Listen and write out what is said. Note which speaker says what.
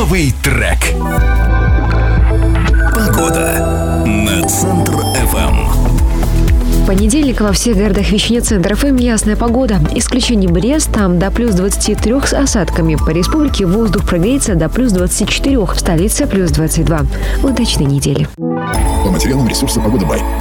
Speaker 1: Хитовый трек. Погода на Центр ФМ.
Speaker 2: В понедельник во всех городах вещания Центр ФМ ясная погода. Исключение Брест, там до плюс 23 с осадками. По республике воздух прогреется до плюс 24, в столице плюс 22. Удачной недели.
Speaker 3: По материалам ресурса «Погода Бай».